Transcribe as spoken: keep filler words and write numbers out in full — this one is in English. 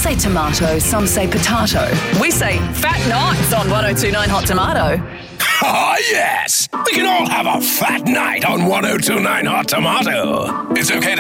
say tomato, some say potato. We say fat nights on one oh two nine Hot Tomato. Oh, yes! We can all have a fat night on one oh two nine Hot Tomato. It's okay to